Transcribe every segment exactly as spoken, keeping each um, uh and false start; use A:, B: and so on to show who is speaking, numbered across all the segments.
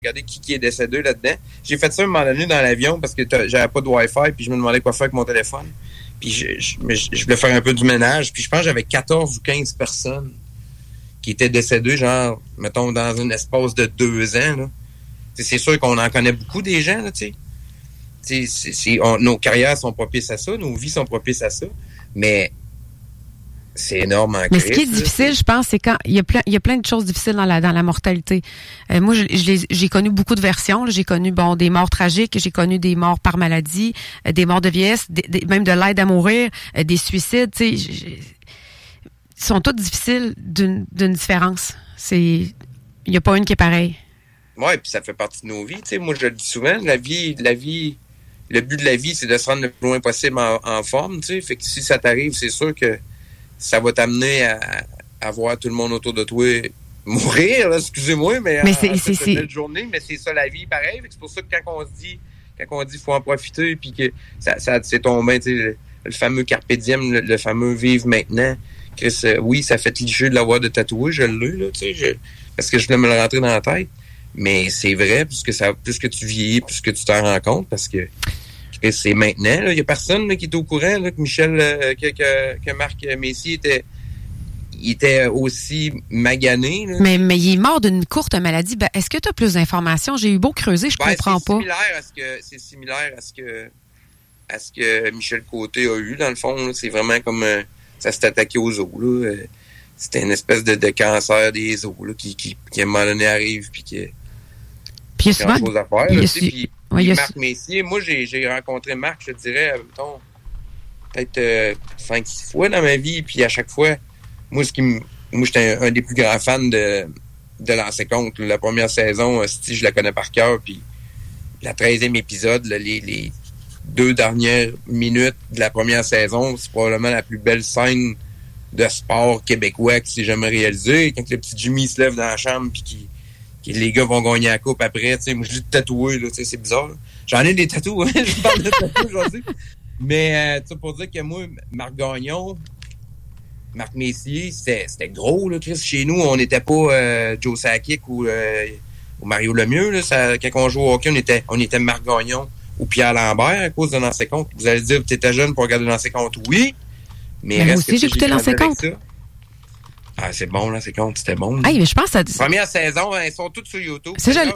A: regarder qui, qui est décédé là-dedans. J'ai fait ça un moment donné dans l'avion parce que j'avais pas de Wi-Fi, puis je me demandais quoi faire avec mon téléphone. Puis je, je, je, je voulais faire un peu du ménage, puis je pense que j'avais quatorze ou quinze personnes qui étaient décédées, genre, mettons, dans un espace de deux ans, là. T'sais, c'est sûr qu'on en connaît beaucoup des gens, là, tu sais. C'est, c'est, on, nos carrières sont propices à ça, nos vies sont propices à ça, mais c'est énorme en
B: Mais ce
A: crise,
B: qui est
A: là,
B: difficile,
A: c'est...
B: je pense, c'est quand il y a plein, il y a plein de choses difficiles dans la dans la mortalité. Euh, moi, je, je, j'ai connu beaucoup de versions. Là. J'ai connu bon des morts tragiques, j'ai connu des morts par maladie, euh, des morts de vieillesse, des, des, même de l'aide à mourir, euh, des suicides. Tu sais, ils sont toutes difficiles d'une, d'une différence. C'est, il y a pas une qui est pareille.
A: Ouais, puis ça fait partie de nos vies. Tu sais, moi, je le dis souvent, la vie, la vie. Le but de la vie, c'est de se rendre le plus loin possible en, en forme, tu sais. Fait que si ça t'arrive, c'est sûr que ça va t'amener à, à voir tout le monde autour de toi mourir, là, excusez-moi, mais,
B: mais
A: en,
B: c'est,
A: en
B: c'est,
A: cette
B: c'est...
A: belle journée, mais c'est ça la vie, pareil. Fait que c'est pour ça que quand on se dit, quand on dit faut en profiter, puis que ça, ça c'est tombé, tu sais, le, le fameux carpe diem, le, le fameux vivre maintenant. Chris, euh, oui, ça fait cliché de l'avoir de tatouer, je l'ai, là, tu sais, je, parce que je voulais me le rentrer dans la tête. Mais c'est vrai, puisque ça, plus que tu vieillis, plus que tu t'en rends compte, parce que que c'est maintenant. Il n'y a personne là, qui est au courant là, que Michel, euh, que, que, que Marc Messier était, il était aussi magané. Là.
B: Mais, mais il est mort d'une courte maladie. Ben, est-ce que tu as plus d'informations? J'ai eu beau creuser, je
A: ben,
B: comprends
A: c'est
B: pas.
A: Similaire à ce que, c'est similaire à ce que à ce que Michel Côté a eu, dans le fond. Là. C'est vraiment comme euh, ça s'est attaqué aux os. Là. Euh, c'était une espèce de, de cancer des os là, qui, qui, qui, à un moment donné, arrive puis qui
B: Puis il y a souvent...
A: chose à faire.
B: Il y a
A: Là,
B: su...
A: puis,
B: oui,
A: puis
B: a...
A: Marc Messier, moi, j'ai, j'ai rencontré Marc, je te dirais, mettons, peut-être euh, cinq six fois dans ma vie, puis à chaque fois, moi, ce qui m... moi j'étais un, un des plus grands fans de, de Lancer Compte. La première saison, si je la connais par cœur, puis la treizième épisode, là, les, les deux dernières minutes de la première saison, c'est probablement la plus belle scène de sport québécois qui s'est jamais réalisée. Quand le petit Jimmy se lève dans la chambre, puis qui que les gars vont gagner la coupe après, tu sais, moi je l'ai tatoué, là, tu sais, c'est bizarre. Là. J'en ai des tatous, hein, je parle de tatous aujourd'hui. Mais, euh, tu sais, pour dire que moi, Marc Gagnon, Marc Messier, c'était, c'était gros, là, Chris. Chez nous, on n'était pas euh, Joe Sakic ou, euh, ou Mario Lemieux, là. Ça, quand on jouait au hockey, on était, on était Marc Gagnon ou Pierre Lambert à cause de Lancer Compte. Vous allez dire, tu étais jeune pour regarder Lancer Compte, oui. Mais,
B: mais moi aussi, j'écoutais Lancer Compte.
A: Ah, c'est bon, là, c'est con, c'était bon.
B: Hey, mais je pense que ça...
A: Première saison, ils sont tous sur YouTube.
B: C'est joli.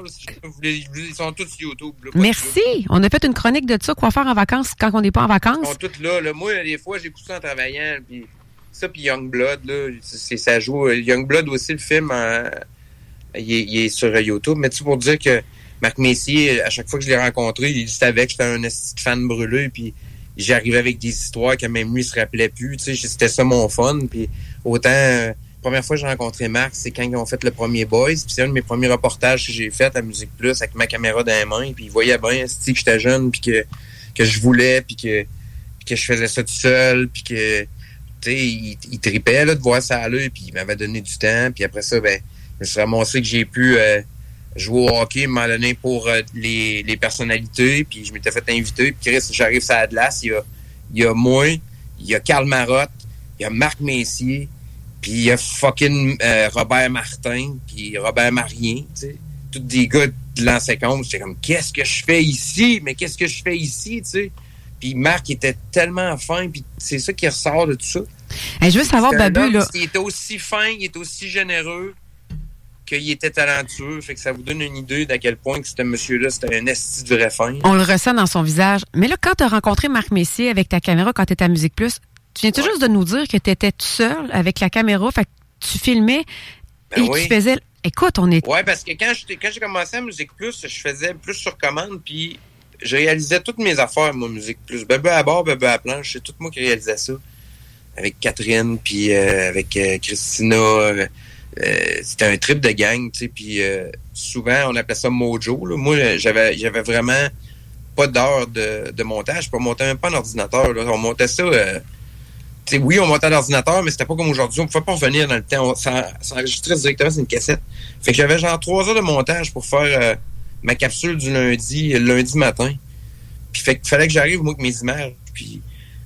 A: Ils sont tous sur YouTube. Là,
B: merci. On a fait une chronique de ça, quoi faire en vacances quand on n'est pas en vacances.
A: Ils sont tous là, là. Moi, des fois, j'écoute ça en travaillant. Puis ça, puis Youngblood, là, c'est, ça joue. Youngblood aussi, le film, euh, il, est, il est sur YouTube. Mais tu sais, pour dire que Marc Messier, à chaque fois que je l'ai rencontré, il savait que j'étais un fan brûlé. Puis j'arrivais avec des histoires que même lui se rappelait plus. Tu sais, c'était ça mon fun. Puis autant... Euh, la première fois que j'ai rencontré Marc, c'est quand ils ont fait le premier Boys. Puis c'est un de mes premiers reportages que j'ai fait à Musique Plus avec ma caméra dans les mains. Puis il voyait bien que j'étais jeune, puis que, que je voulais, puis que, puis que je faisais ça tout seul, puis que, tu sais, il, il tripait là, de voir ça à l'œil, puis il m'avait donné du temps. Puis après ça, ben, je me suis ramassé que j'ai pu euh, jouer au hockey, à un moment donné, pour euh, les, les personnalités. Puis je m'étais fait inviter. Puis Chris, j'arrive sur la glace, il y a, il y a moi, il y a Karl Marotte, il y a Marc Messier, puis il y a fucking euh, Robert Martin, puis Robert Marien, tu sais. Tous des gars de Lancer Compte. J'étais comme, qu'est-ce que je fais ici? Mais qu'est-ce que je fais ici, tu sais? Puis Marc était tellement fin, puis c'est ça qui ressort de tout ça.
B: Hey, je veux savoir, Babu, là...
A: Il était aussi fin, il était aussi généreux, qu'il était talentueux. Fait que ça vous donne une idée d'à quel point que ce monsieur-là, c'était un esti de vrai fin.
B: On le ressent dans son visage. Mais là, quand tu as rencontré Marc Messier avec ta caméra, quand tu étais à Musique Plus, tu viens tout ouais. juste de nous dire que tu étais tout seul avec la caméra, fait que tu filmais ben et oui. tu faisais... Écoute, on est...
A: Ouais, parce que quand, quand j'ai commencé à Musique Plus, je faisais plus sur commande, puis je réalisais toutes mes affaires, moi, Musique Plus. Bébé à bord, bébé à planche, c'est tout moi qui réalisais ça. Avec Catherine, puis euh, avec euh, Christina. Euh, euh, c'était un trip de gang, tu sais, puis euh, souvent, on appelait ça Mojo. Là. Moi, j'avais, j'avais vraiment pas d'heure de, de montage, on montait même pas en ordinateur. Là. On montait ça... Euh, T'sais, oui, on montait à l'ordinateur, mais c'était pas comme aujourd'hui. On pouvait pas revenir dans le temps. On s'enregistrait directement sur une cassette. Fait que j'avais genre trois heures de montage pour faire euh, ma capsule du lundi, le lundi matin. Puis fait qu'il fallait que j'arrive, moi, avec mes images. Puis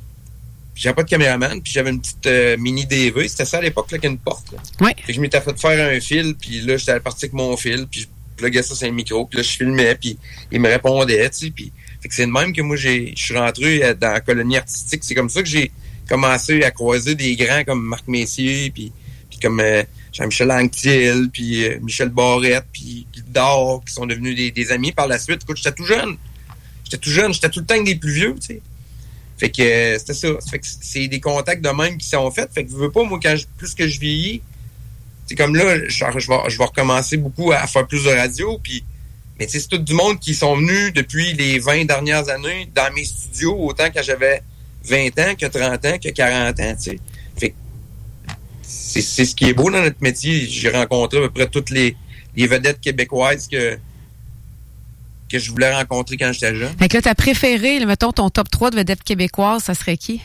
A: j'avais pas de caméraman, puis j'avais une petite euh, mini D V. C'était ça à l'époque, là, qu'il y a une porte. Là.
B: Oui.
A: Fait que je m'étais fait faire un fil, puis là, j'étais parti avec mon fil, puis pluguais ça sur un micro, puis là, je filmais, puis il me répondait, tu sais, puis fait que c'est de même que moi, j'ai je suis rentré dans la colonie artistique. C'est comme ça que j'ai commencé à croiser des grands comme Marc Messier, puis, puis comme euh, Jean-Michel Anctil, puis euh, Michel Barrette, puis Dor, qui sont devenus des, des amis par la suite. Écoute, j'étais tout jeune. J'étais tout jeune, j'étais tout le temps avec des plus vieux, tu sais. Fait que euh, c'était ça. Fait que c'est des contacts de même qui sont faits. Fait que je veux pas, moi, quand je, plus que je vieillis, c'est comme là, je, je, vais, je vais recommencer beaucoup à faire plus de radio, puis mais tu sais, c'est tout du monde qui sont venus depuis les vingt dernières années dans mes studios, autant quand j'avais vingt ans, que trente ans, que quarante ans, tu sais. Fait que c'est, c'est ce qui est beau dans notre métier. J'ai rencontré à peu près toutes les, les vedettes québécoises que que je voulais rencontrer quand j'étais jeune.
B: Fait que là, t'as préféré, mettons, ton top trois de vedettes québécoises, ça serait qui?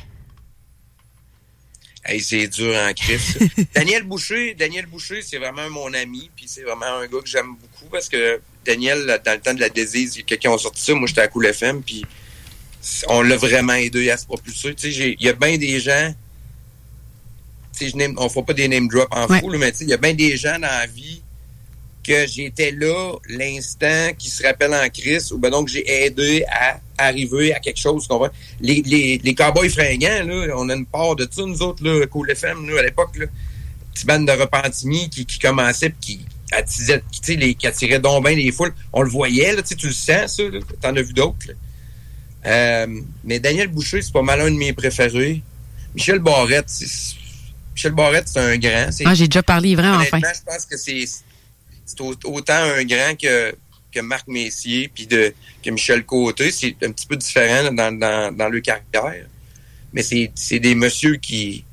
A: Hey, c'est dur en crise. Daniel Boucher, Daniel Boucher, c'est vraiment mon ami, puis c'est vraiment un gars que j'aime beaucoup parce que Daniel, dans le temps de la Désise, il y a quelqu'un qui a sorti ça, moi j'étais à Cool F M, puis on l'a vraiment aidé à se propulser. Tu sais, il y a bien des gens, tu sais, je name, on fait pas des name drops en
B: ouais.
A: fou, là, mais tu sais, il y a bien des gens dans la vie que j'étais là l'instant qui se rappelle en crise, ou ben donc j'ai aidé à arriver à quelque chose qu'on va. Les, les, les cowboys fringants, là, on a une part de ça, nous autres, là, Cool F M, là, à l'époque, là. Petite bande de Repentigny qui, qui commençait pis qui attisait, tu sais, les, qui attirait donc bien les foules. On le voyait, là, tu sais, tu le sens, ça, là. T'en as vu d'autres, là. Euh, mais Daniel Boucher, c'est pas mal un de mes préférés. Michel Barrette, c'est, Michel Barrette, c'est un grand. C'est,
B: ah, j'ai déjà parlé, vraiment, enfin.
A: Je pense que c'est, c'est autant un grand que, que Marc Messier puis de, que Michel Côté. C'est un petit peu différent dans, dans, dans leur carrière. Mais c'est, c'est des messieurs qui,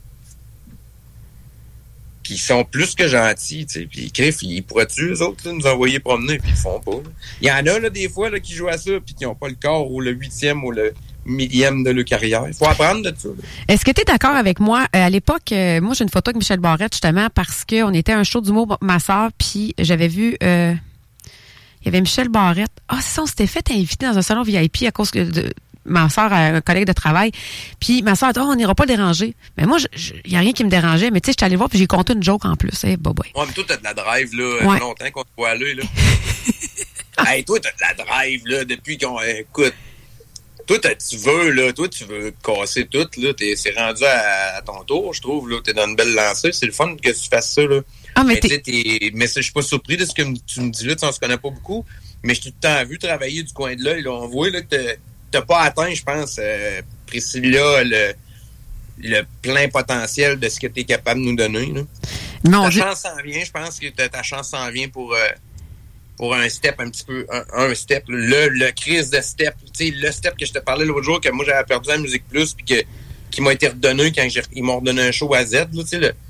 A: qui sont plus que gentils, tu sais. Puis, Criff, ils pourraient-tu, eux autres, là, nous envoyer promener, puis ils le font pas. Là. Il y en a, là, des fois, là, qui jouent à ça, puis qui n'ont pas le corps ou le huitième ou le millième de leur carrière. Il faut apprendre de ça. Là.
B: Est-ce que tu es d'accord avec moi? Euh, à l'époque, euh, moi, j'ai une photo avec Michel Barrette, justement, parce qu'on était à un show d'humour, ma soeur, puis j'avais vu... Euh, il y avait Michel Barrette. Ah, c'est ça, on s'était fait inviter dans un salon V I P à cause de... de ma soeur, un collègue de travail. Puis ma soeur a dit, oh, on n'ira pas le déranger. Mais moi, il n'y a rien qui me dérangeait. Mais tu sais, je suis allée voir, puis j'ai compté une joke en plus. Hey, bah, bah.
A: Ouais, mais toi, t'as de la drive, là. Ça
B: ouais.
A: fait longtemps qu'on te voit aller, là. Hey, toi, t'as de la drive, là, depuis qu'on... Écoute, toi, tu veux, là, toi, tu veux casser tout, là. T'es, c'est rendu à, à ton tour, je trouve, là. T'es dans une belle lancée. C'est le fun que tu fasses ça, là.
B: Ah, mais,
A: mais
B: t'es...
A: t'es... Mais je suis pas surpris de ce que tu me dis, là. On se connaît pas beaucoup. Mais je t'ai tout le temps vu travailler du coin de l'œil, là. On voit, là, que t'as... T'as pas atteint, je pense, euh, Priscilla, le, le plein potentiel de ce que tu es capable de nous donner. Là.
B: Non,
A: ta
B: je...
A: chance s'en vient, je pense que ta, ta chance s'en vient pour, euh, pour un step un petit peu, un, un step, le, le crise de step. Tu sais, le step que je te parlais l'autre jour, que moi j'avais perdu à Musique Plus, puis que qui m'a été redonné quand j'ai, ils m'ont redonné un show à Z. Là, tu sais, le,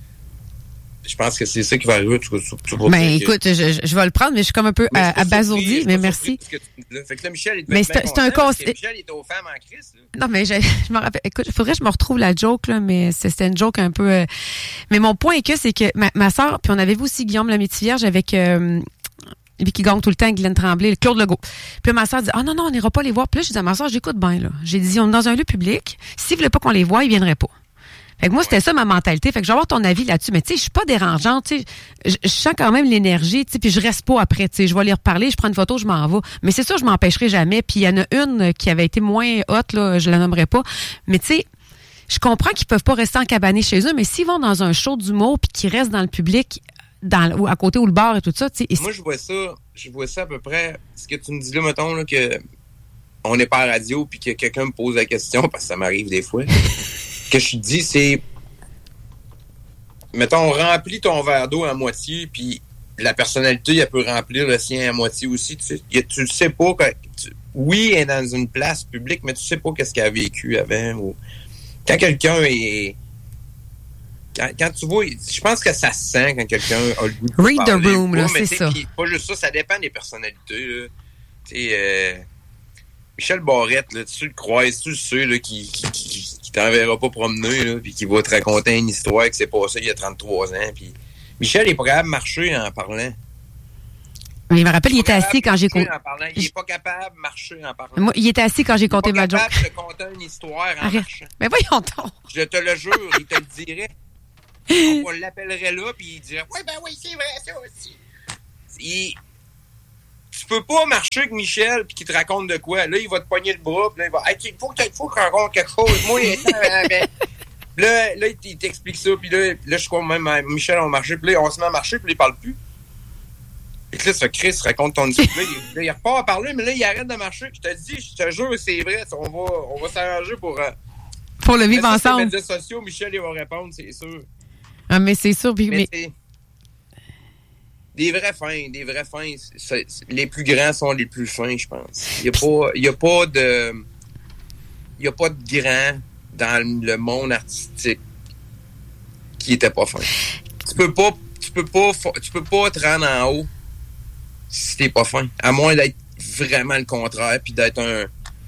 A: je pense que c'est ça qui va arriver. Tu, tu, tu
B: ben, écoute, que... je, je vais le prendre, mais je suis comme un peu à, abasourdi, mais merci.
A: Que tu, fait que là, Michel, il
B: mais c'est, c'est un conseil.
A: Michel, il était aux femmes en crise. Là.
B: Non, mais je, je me rappelle. Écoute, il faudrait que je me retrouve la joke, là, mais c'était une joke un peu. Euh... Mais mon point est que c'est que ma, ma soeur, puis on avait vu aussi Guillaume Lemaitre-Vierge avec. Euh, lui qui gagne tout le temps, Guylaine Tremblay, Claude Legault. Puis ma soeur dit, ah oh, non, non, on n'ira pas les voir. Puis là, je dis à ma soeur, j'écoute bien, là. J'ai dit, on est dans un lieu public. S'ils voulaient pas qu'on les voie, ils viendraient pas. Fait que moi, c'était ça ma mentalité. Fait que je vais avoir ton avis là-dessus. Mais tu sais, je suis pas dérangeante, tu sais. Je, je sens quand même l'énergie, tu sais, puis je reste pas après, tu sais. Je vais les reparler, je prends une photo, je m'en vais. Mais c'est sûr, je m'empêcherai jamais. Puis il y en a une qui avait été moins haute, là, je la nommerai pas. Mais tu sais, je comprends qu'ils peuvent pas rester encabanés chez eux, mais s'ils vont dans un show d'humour puis qu'ils restent dans le public, dans ou à côté ou le bar et tout ça, tu sais.
A: Moi, je vois ça, je vois ça à peu près. Ce que tu me dis là, mettons, là, que on n'est pas à la radio puis que quelqu'un me pose la question, parce que ça m'arrive des fois. Que je te dis, c'est... Mettons, remplis ton verre d'eau à moitié, puis la personnalité, elle peut remplir le sien à moitié aussi. Tu sais, tu sais pas... Quand, tu, oui, elle est dans une place publique, mais tu sais pas qu'est-ce qu'elle a vécu avant. Ou, quand quelqu'un est... Quand, quand tu vois... Je pense que ça se sent quand quelqu'un a le goût de
B: Read
A: parler,
B: the room, là,
A: mais
B: c'est ça.
A: Pis, pas juste ça, ça dépend des personnalités. Tu sais... Euh, Michel Barrette, là, tu le croises, tu le sais, là, qui, qui, qui, qui t'enverra pas promener, là, puis qui va te raconter une histoire qui s'est passée il y a trente-trois ans. Puis Michel est pas capable de marcher en parlant.
B: Mais il me rappelle, il, il était assis quand j'ai compté.
A: Il est pas capable de marcher en parlant.
B: Moi, il était assis quand j'ai compté ma joke.
A: Il est pas capable de conter une histoire en Arrête. marchant.
B: Mais voyons donc.
A: Je te le jure, il te le dirait. On l'appellerait là, puis il dirait, oui, ben oui, c'est vrai, ça aussi. Il... tu peux pas marcher avec Michel puis qu'il te raconte de quoi. Là, il va te pogner le bras, puis là, il va, hey, il faut, faut qu'on raconte quelque chose. Moi, il est là, là, il t'explique ça, puis là, là, je crois même, Michel, on marché, puis là, on se met à marcher, puis là, il parle plus. Et que là, ce Chris raconte ton histoire. Là, il, il repart à parler, mais là, il arrête de marcher. Je te dis, je te jure, c'est vrai. On va, on va s'arranger pour... Euh,
B: pour le vivre ensemble.
A: Sur les médias sociaux, Michel, il va répondre, c'est sûr.
B: Ah, mais c'est sûr. Puis,
A: mais,
B: mais...
A: Des vrais fins, des vrais fins. C'est, c'est, les plus grands sont les plus fins, je pense. Il n'y a pas, il y a pas de... Il n'y a pas de grands dans le monde artistique qui n'était pas fin. Tu peux pas, tu peux pas, tu peux pas te rendre en haut si t'es pas fin. À moins d'être vraiment le contraire, puis d'être un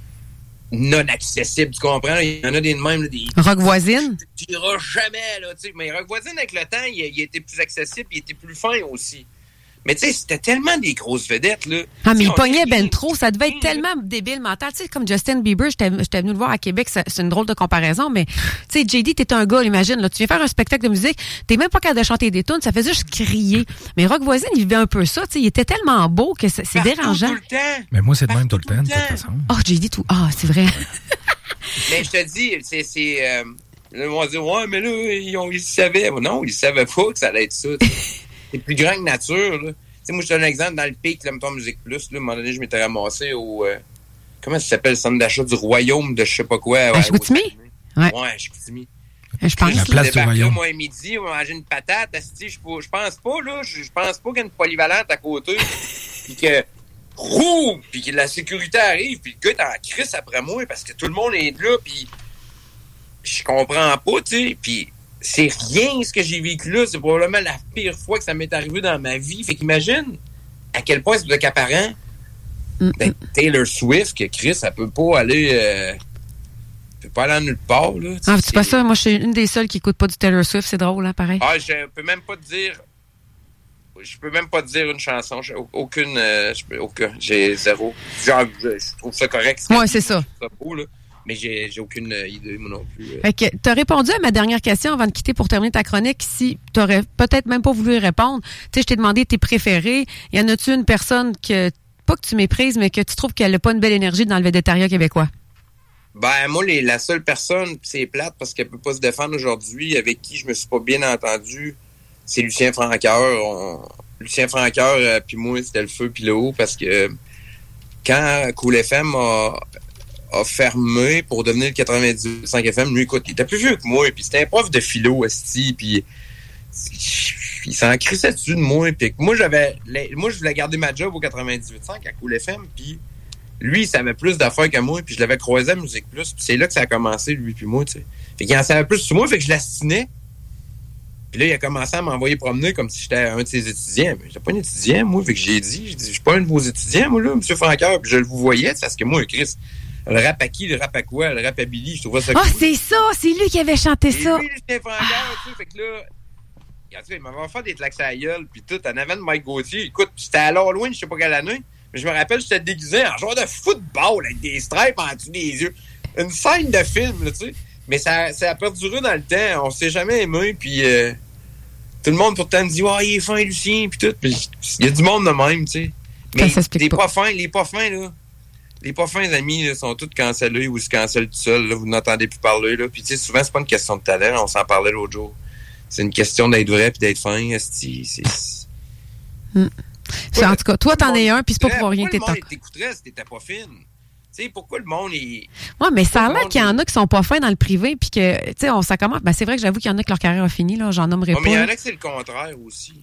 A: non accessible, tu comprends? Il y en a des de même, là, des...
B: Rock Voisine?
A: Tu n'iras jamais, là, tu sais. Mais Rock Voisine, avec le temps, il, il était plus accessible, il était plus fin aussi. Mais tu sais, c'était tellement des grosses vedettes, là.
B: Ah, mais il pognait ben trop. Ça devait être tellement débile mental. Tu sais, comme Justin Bieber, j'étais, j'étais venu le voir à Québec, c'est, c'est une drôle de comparaison, mais tu sais, J D, t'es un gars, imagine, là, tu viens faire un spectacle de musique, t'es même pas capable de chanter des tunes, ça fait juste crier. Mais Rock Voisine, il vivait un peu ça, tu sais, il était tellement beau que c'est, c'est dérangeant.
A: Tout le temps.
C: Mais moi, c'est de même tout le temps, de toute façon.
B: Oh, J D, tout. Ah, c'est vrai.
A: Mais je te dis, c'est, c'est, euh, là, on va dire, ouais, mais là, ils, ont, ils savaient. Non, ils savaient pas que ça allait être ça, c'est plus grand que nature, là. Tu sais, moi, je te donne un exemple, dans le pic, là, mettons, Musique Plus, là, à un moment donné, je m'étais ramassé au... Euh, comment ça s'appelle, le centre d'achat du royaume de je sais pas quoi.
B: À Chicoutimi?
A: Ouais, à Chicoutimi.
B: Je pense.
C: La place du royaume.
A: Moi, à midi, on va manger une patate, je je pense pas, là, je pense pas qu'il y a une polyvalente à côté, puis que... Roux! Puis que la sécurité arrive, puis le gars est en crise après moi, parce que tout le monde est là, puis... Je comprends pas, tu sais, puis... C'est rien ce que j'ai vécu là. C'est probablement la pire fois que ça m'est arrivé dans ma vie. Fait qu'imagine à quel point c'est accaparant. Mm-hmm. Ben, Taylor Swift, que Chris, elle peut pas aller... Euh, elle peut pas aller en nulle part, là.
B: Ah, c'est pas ça. Moi, je suis une des seules qui écoute pas du Taylor Swift. C'est drôle, hein, pareil.
A: Ah, je peux même pas te dire... Je peux même pas te dire une chanson. J'ai aucune... Euh, je peux, aucun, j'ai zéro. Genre, je, je trouve ça correct.
B: Ouais, c'est ça.
A: ça beau, là. Mais j'ai, j'ai aucune idée, moi non plus.
B: Fait que t'as répondu à ma dernière question avant de quitter pour terminer ta chronique. Si t'aurais peut-être même pas voulu y répondre, tu sais, je t'ai demandé tes préférés. Y en a-tu une personne que, pas que tu méprises, mais que tu trouves qu'elle a pas une belle énergie dans le végétariat québécois?
A: Ben, moi, les, la seule personne, c'est plate parce qu'elle peut pas se défendre aujourd'hui, avec qui je me suis pas bien entendu, c'est Lucien Francoeur. On, Lucien Francoeur, euh, puis moi, c'était le feu puis le haut parce que euh, quand Cool F M a... a fermé pour devenir le quatre-vingt-dix cinq F M. Lui, écoute, il était plus vieux que moi, puis c'était un prof de philo, esti, puis il s'en crissait dessus de moi, puis moi, j'avais, moi, je voulais garder ma job au quatre-vingt-dix-huit cinq à Cool F M, puis lui, il savait plus d'affaires que moi, puis je l'avais croisé à Musique Plus, puis c'est là que ça a commencé, lui puis moi, tu sais. Fait qu'il en savait plus sur moi, fait que je l'astinais. Puis là, il a commencé à m'envoyer promener comme si j'étais un de ses étudiants. Mais j'étais pas un étudiant, moi, fait que j'ai dit, j'ai dit, je suis pas un de vos étudiants, moi, là, M. Francoeur, puis je le vous voyais, parce que moi, Chris, le rap à qui, le rap à quoi, le rap à Billy, je trouvais ça
B: cool. Ah,
A: cool.
B: c'est ça, c'est lui qui avait chanté
A: et
B: ça.
A: Lui, Lucien Francoeur, tu sais, fait que là, regarde, il m'avait fait des claques à la gueule, puis tout, en avant de Mike Gauthier. Écoute, c'était à l'Halloween, je sais pas quelle année, mais je me rappelle, j'étais déguisé en joueur de football avec des stripes en dessous des yeux. Une scène de film, là, tu sais. Mais ça, ça a perduré dans le temps, on s'est jamais aimé, puis euh, tout le monde pourtant me dit, oh, il est fin, Lucien, puis tout. Puis il y a du monde de même, tu sais. Mais les pas fins, les pas fins, là. Les pas fins amis là, sont tous cancellés ou se cancellent tout seuls. Là, vous n'entendez plus parler. Là. Puis tu sais, souvent, c'est pas une question de talent. On s'en parlait l'autre jour. C'est une question d'être vrai puis d'être fin. Esti, c'est...
B: Mm. C'est, en tout cas, toi, t'en es un, puis c'est pas pour rien que t'es...
A: Pourquoi le monde t'écouterait si t'étais pas fine? Tu sais, pourquoi le monde est...
B: Ouais, mais ça a l'air qu'il y en a qui sont pas fins dans le privé, puis que, tu sais, on ça commence... Ben, c'est vrai que j'avoue qu'il y en a que leur carrière a fini, là. J'en nommerai
A: ouais,
B: pas.
A: Mais il y en a que c'est le contraire aussi.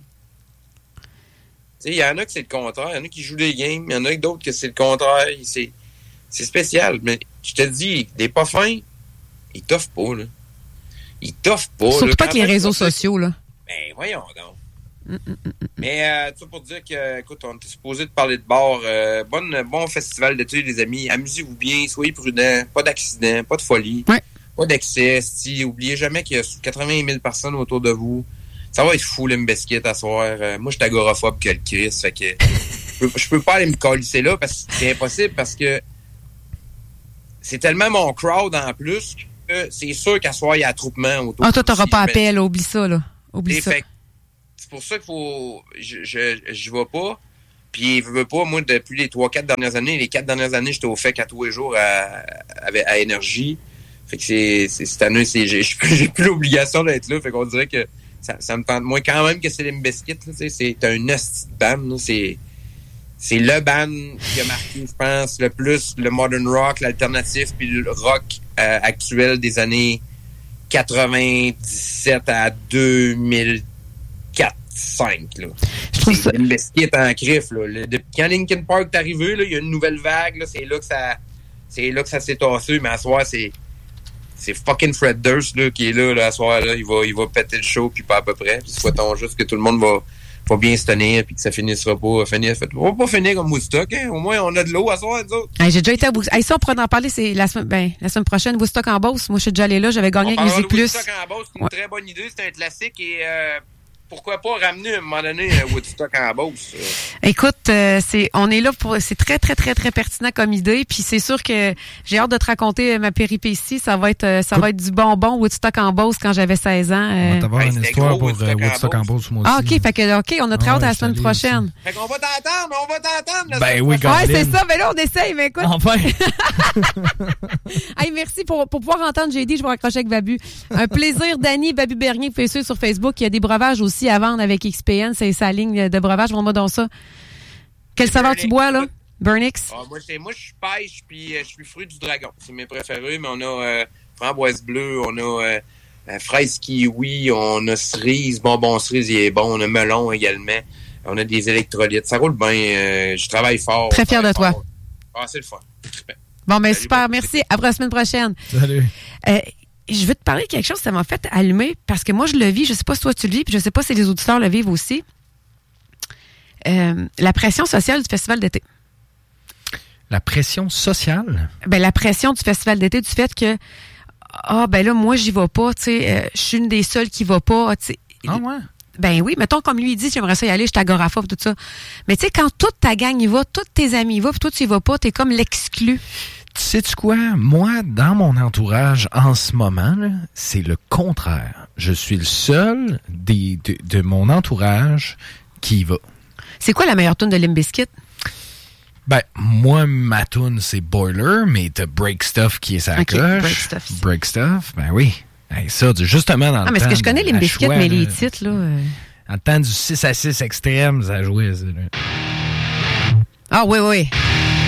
A: Il y en a que c'est le contraire. Il y en a qui jouent des games. Il y en a d'autres que c'est le contraire. C'est, c'est spécial. Mais je te dis, des pas fins, ils t'offrent pas, là. Ils t'offrent pas.
B: Surtout
A: là.
B: pas que les réseaux sociaux, là.
A: Ben, voyons donc.
B: Mm, mm, mm, mm.
A: Mais, euh, tout pour dire que, écoute, on était supposé de parler de bar. Euh, bonne, bon festival d'été, les amis. Amusez-vous bien, soyez prudents. Pas d'accident, pas de folie.
B: Ouais.
A: Pas d'excès. Si, oubliez jamais qu'il y a quatre-vingt mille personnes autour de vous. Ça va être fou, l'Imbesquite, à soir. Euh, moi, je suis agoraphobe que le Chris. Fait que je peux, je peux pas aller me colisser là parce que c'est impossible parce que c'est tellement mon crowd en plus que c'est sûr qu'à soir, il y a attroupement autour.
B: Ah, toi, t'auras
A: si
B: pas appel. Oublie ça, là. Oublie
A: et
B: ça.
A: Fait, c'est pour ça qu'il faut... Je, je, je vais pas Puis, je veux pas, moi, depuis les trois, quatre dernières années, les quatre dernières années, j'étais au F E C à tous les jours à, à, à Énergie. Fait que c'est, c'est cette année, c'est, j'ai, j'ai plus l'obligation d'être là. Fait qu'on dirait que ça, ça me tente moins quand même que c'est Limp Bizkit. Là, c'est un hostie de band. Là, c'est, c'est le band qui a marqué, je pense, le plus le modern rock, l'alternatif, puis le rock euh, actuel des années quatre-vingt-dix-sept à deux mille quatre cinq. Là.
B: Je trouve ça...
A: Limp Bizkit en crif. Là. Le, de, quand Linkin Park est arrivé, là, il y a une nouvelle vague. Là, c'est là que ça, c'est là que ça s'est tassé. Mais à soir, c'est C'est fucking Fred Durst là, qui est là, là à soir. Là. Il, va, il va péter le show, puis pas à peu près. Puis souhaitons juste que tout le monde va, va bien se tenir, puis que ça finissera pas. Finir, fait, on va pas finir comme Woodstock. Hein? Au moins, on a de l'eau à soir, nous autres.
B: Hey, j'ai déjà été à Woodstock. Hey, ça, on pourrait en parler c'est la, semaine, ben, la semaine prochaine. Woodstock en Beauce. Moi, je suis déjà allé là. J'avais gagné avec Musique Plus.
A: Woodstock en Beauce, c'est une ouais. très bonne idée. C'est un classique. Et euh, pourquoi pas ramener à un moment donné euh, Woodstock en Beauce? Euh.
B: Écoute, euh, c'est, on est là pour, c'est très, très, très, très pertinent comme idée. Puis c'est sûr que j'ai hâte de te raconter ma péripétie. Ça va être, ça va être du bonbon Woodstock en Beauce quand j'avais seize ans. Euh.
C: On va t'avoir hey, une histoire pour Woodstock, euh, Woodstock en Beauce, moi aussi.
B: Ah, OK. Fait que, OK, on a très ah, hâte à la semaine prochaine.
A: Aussi. Fait qu'on va t'entendre, on va t'entendre.
C: Ben oui,
B: quand même. Ouais, c'est ça. Mais là, on essaye, mais écoute.
C: Enfin.
B: Hey, merci pour, pour pouvoir entendre J D. Je vais raccrocher avec Babu. Un plaisir, Dany, Babu Bernier, vous faites suivre sur Facebook. Il y a des breuvages aussi à vendre avec X P N. C'est sa ligne de breuvage. Vends-moi dans ça. Quel saveur tu bois, là? Burnix?
A: Ah, moi, c'est, moi, je suis pêche, puis euh, je suis fruit du dragon. C'est mes préférés, mais on a euh, framboise bleue, on a euh, fraise kiwi, on a cerise, bonbon cerise, il est bon, on a melon également, on a des électrolytes. Ça roule bien, euh, je travaille fort.
B: Très fier de
A: fort.
B: toi.
A: Ah, c'est le fun.
B: Bon, ben super, merci. À la semaine prochaine.
C: Salut.
B: Euh, je veux te parler de quelque chose, ça m'a fait allumer, parce que moi, je le vis, je sais pas si toi tu le vis, puis je sais pas si les auditeurs le vivent aussi. Euh, la pression sociale du festival d'été.
C: La pression sociale?
B: Ben, la pression du festival d'été, du fait que, ah, ben là, moi, j'y vais pas, tu sais, euh, je suis une des seules qui va pas, tu sais.
C: Ah ouais?
B: Ben oui, mettons, comme lui, il dit, j'aimerais ça y aller, je suis agoraphobe, tout ça. Mais tu sais, quand toute ta gang y va, tous tes amis y vont, puis toi, tu y vas pas, t'es comme l'exclu.
C: Tu sais-tu quoi? Moi, dans mon entourage, en ce moment, là, c'est le contraire. Je suis le seul des, de, de mon entourage qui y va.
B: C'est quoi la meilleure tune de Limp Bizkit?
C: Ben, moi, ma tune, c'est Boiler, mais t'as Break Stuff qui est sa
B: okay,
C: cloche.
B: Break Stuff.
C: Break Stuff, ben oui. Hey, ça, justement, dans
B: ah,
C: le
B: mais
C: temps...
B: parce que je connais Limp Bizkit, mais les
C: là,
B: titres, là... Euh...
C: En temps du six à six extrême, ça jouait, ça. Là.
B: Ah, oui, oui.